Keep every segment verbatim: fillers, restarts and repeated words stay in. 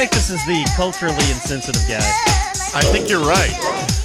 think this is the culturally insensitive guy. I think you're right.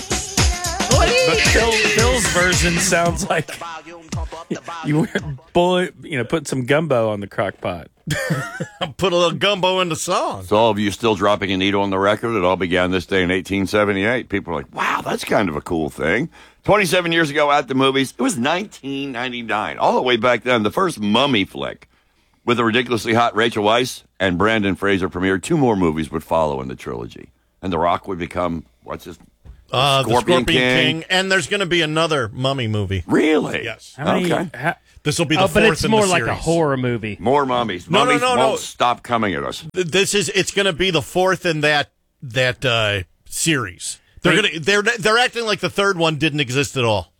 But Phil, Phil's version sounds like you were boy, you know, put some gumbo on the crock pot. Put a little gumbo in the song. So all of you still dropping a needle on the record. It all began this day in eighteen seventy-eight. People are like, wow, that's kind of a cool thing. twenty-seven years ago at the movies, it was nineteen ninety-nine. All the way back then, the first Mummy flick with the ridiculously hot Rachel Weisz and Brandon Fraser premiered. Two more movies would follow in the trilogy. And The Rock would become, what's his Uh, Scorpion the Scorpion King. King. And there's going to be another Mummy movie. Really? Yes. How many, Okay. ha- This will be the Oh, fourth but it's in more the like series. a horror movie. More mummies. No, no, mummies no, won't no. stop coming at us. This is it's going to be the fourth in that that uh, series. They're They- going to they're they're acting like the third one didn't exist at all.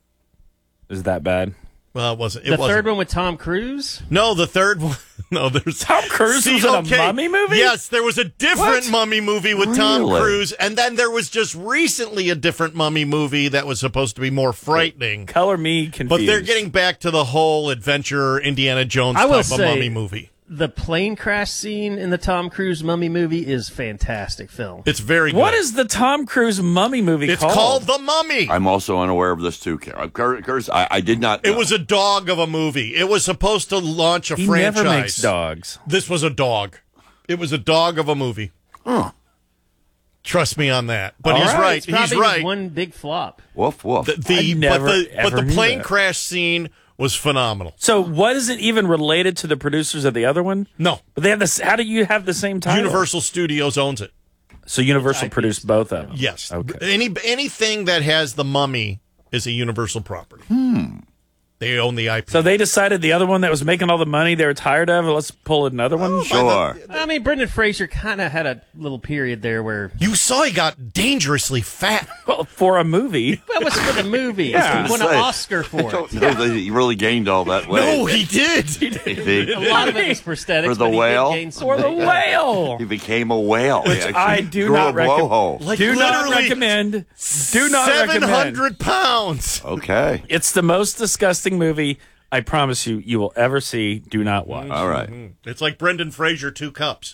is that bad? Well, it wasn't. It The wasn't. third one with Tom Cruise? No, the third one. No, there's Tom Cruise was in a Mummy movie? Yes, there was a different What? Mummy movie with Tom Really? Cruise, and then there was just recently a different Mummy movie that was supposed to be more frightening. Color me confused. But they're getting back to the whole adventure Indiana Jones I type will of say- Mummy movie. The plane crash scene in the Tom Cruise Mummy movie is fantastic film. It's very good. What is the Tom Cruise Mummy movie It's called? called The Mummy. I'm also unaware of this too, Cur- Cur- Curtis. I, I did not know. It was a dog of a movie. It was supposed to launch a He franchise. never makes dogs. This was a dog. It was a dog of a movie. Huh. Trust me on that. But All he's right. right. It's He's probably right. one big flop. Woof, woof. The, the, I never, but the, ever but the knew plane that. crash scene was phenomenal. So what is it even related to the producers of the other one? No. But they have this. How do you have the same title? Universal Studios owns it. So Universal produced both of them. Yes. Okay. Any anything that has the Mummy is a Universal property. Hmm. They own the I P. So they decided the other one that was making all the money they were tired of. Let's pull another one. Sure. I mean, Brendan Fraser kind of had a little period there where You saw he got dangerously fat. Well, for a movie. that was for the movie. Yeah. He won an Say, Oscar for I it. don't know that he really gained all that weight. No, he did. he, A lot of it was prosthetics. For the but he whale? Did gain some For the weight. whale. he became a whale. Which He actually I do grew not a recommend. blowhole. Like Do not literally recommend. Do not Seven recommend. hundred pounds. Okay. It's the most disgusting movie I promise you you will ever see. Do not watch. All right. It's like Brendan Fraser, two cups.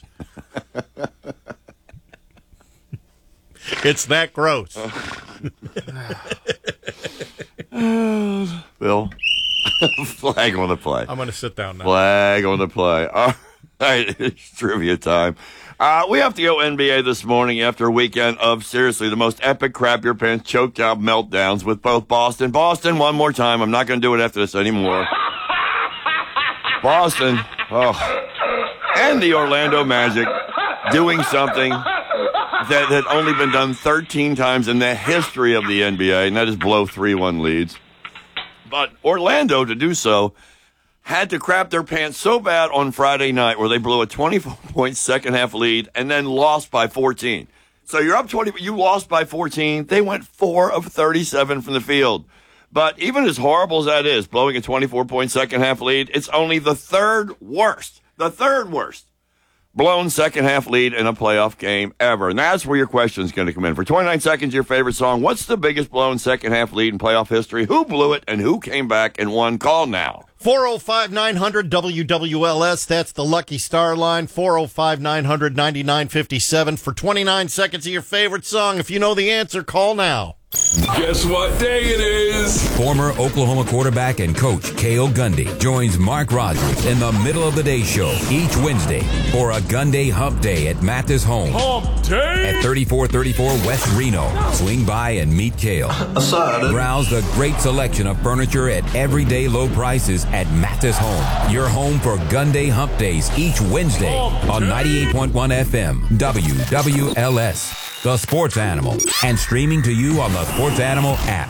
It's that gross. Bill. Flag on the play. I'm going to sit down now. Flag on the play. All right. It's trivia time. Uh, we have to go N B A this morning after a weekend of, seriously, the most epic crap your pants choked out meltdowns with both Boston. Boston, one more time. I'm not going to do it after this anymore. Boston, oh, and the Orlando Magic doing something that had only been done thirteen times in the history of the N B A, and that is blow three one leads. But Orlando, to do so, had to crap their pants so bad on Friday night where they blew a twenty-four point second half lead and then lost by fourteen. So you're up twenty, you lost by fourteen. They went four of thirty-seven from the field. But even as horrible as that is, blowing a twenty-four point second half lead, it's only the third worst, the third worst blown second half lead in a playoff game ever. And that's where your question is going to come in. For twenty-nine seconds, your favorite song. What's the biggest blown second half lead in playoff history? Who blew it and who came back and won? Call now. four oh five, nine hundred, W W L S. That's the Lucky Star line. four oh five, nine hundred, ninety-nine fifty-seven. For twenty-nine seconds of your favorite song. If you know the answer, call now. Guess what day it is? Former Oklahoma quarterback and coach Cale Gundy joins Mark Rogers in the middle of the day show each Wednesday for a Gunday Hump Day at Mathis Home Hump day. at thirty-four thirty-four West Reno. Swing by and meet Cale. Browse the great selection of furniture at everyday low prices at Mathis Home. Your home for Gunday Hump Days each Wednesday on ninety-eight point one F M W W L S. The Sports Animal, and streaming to you on the Sports Animal app.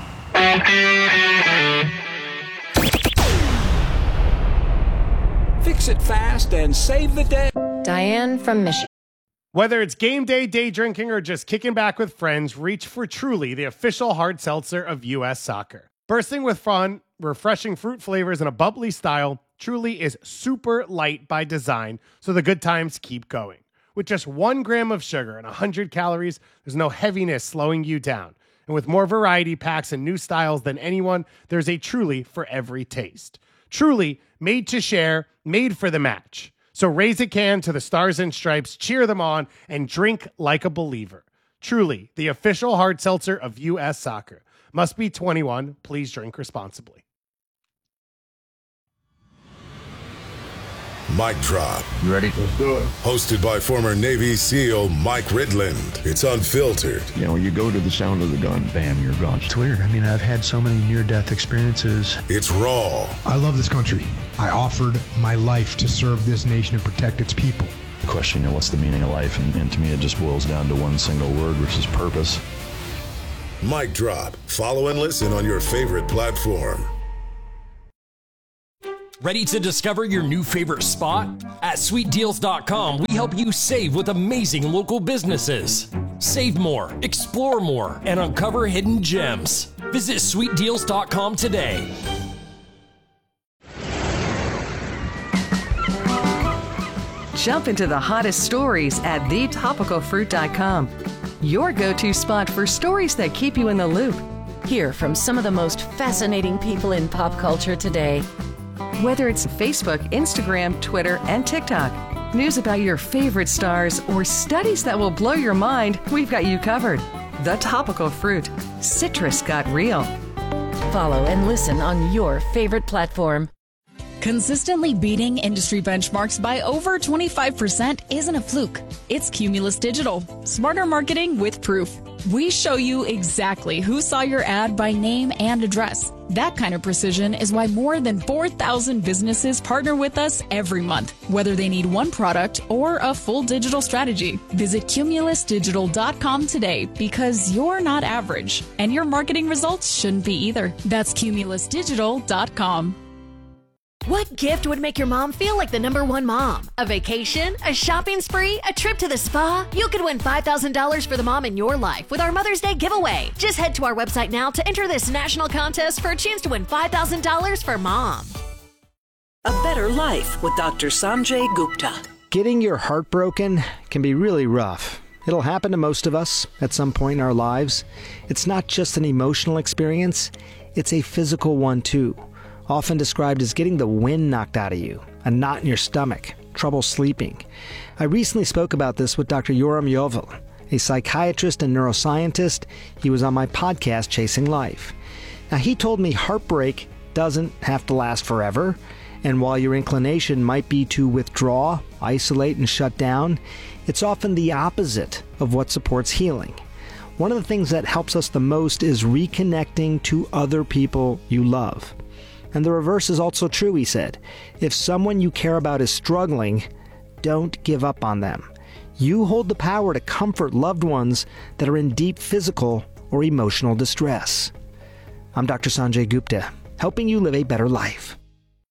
Fix it fast and save the day. Diane from Michigan. Whether it's game day, day drinking, or just kicking back with friends, reach for Truly, the official hard seltzer of U S Soccer. Bursting with fun, refreshing fruit flavors, and a bubbly style, Truly is super light by design, so the good times keep going. With just one gram of sugar and one hundred calories, there's no heaviness slowing you down. And with more variety packs and new styles than anyone, there's a Truly for every taste. Truly, made to share, made for the match. So raise a can to the Stars and Stripes, cheer them on, and drink like a believer. Truly, the official hard seltzer of U S Soccer. Must be twenty-one. Please drink responsibly. Mic Drop. You ready? Let's do it. Hosted by former Navy SEAL Mike Ridland. It's unfiltered. You know, you go to the sound of the gun, bam, you're gone. It's weird. I mean, I've had so many near-death experiences. It's raw. I love this country. I offered my life to serve this nation and protect its people. The question, you know, what's the meaning of life? And, and to me, it just boils down to one single word, which is purpose. Mic Drop. Follow and listen on your favorite platform. Ready to discover your new favorite spot? At sweet deals dot com, we help you save with amazing local businesses. Save more, explore more, and uncover hidden gems. Visit sweet deals dot com today. Jump into the hottest stories at the topical fruit dot com. Your go-to spot for stories that keep you in the loop. Hear from some of the most fascinating people in pop culture today. Whether it's Facebook, Instagram, Twitter, and TikTok, news about your favorite stars, or studies that will blow your mind, we've got you covered. The Topical Fruit. Citrus got real. Follow and listen on your favorite platform. Consistently beating industry benchmarks by over twenty-five percent isn't a fluke. It's Cumulus Digital. Smarter marketing with proof. We show you exactly who saw your ad by name and address. That kind of precision is why more than four thousand businesses partner with us every month, whether they need one product or a full digital strategy. Visit cumulus digital dot com today because you're not average, and your marketing results shouldn't be either. That's cumulus digital dot com. What gift would make your mom feel like the number one mom? A vacation? A shopping spree? A trip to the spa? You could win five thousand dollars for the mom in your life with our Mother's Day giveaway. Just head to our website now to enter this national contest for a chance to win five thousand dollars for mom. A Better Life with Doctor Sanjay Gupta. Getting your heart broken can be really rough. It'll happen to most of us at some point in our lives. It's not just an emotional experience, it's a physical one too. Often described as getting the wind knocked out of you, a knot in your stomach, trouble sleeping. I recently spoke about this with Doctor Yoram Yovel, a psychiatrist and neuroscientist. He was on my podcast, Chasing Life. Now, he told me heartbreak doesn't have to last forever, and while your inclination might be to withdraw, isolate, and shut down, it's often the opposite of what supports healing. One of the things that helps us the most is reconnecting to other people you love. And the reverse is also true, he said. If someone you care about is struggling, don't give up on them. You hold the power to comfort loved ones that are in deep physical or emotional distress. I'm Doctor Sanjay Gupta, helping you live a better life.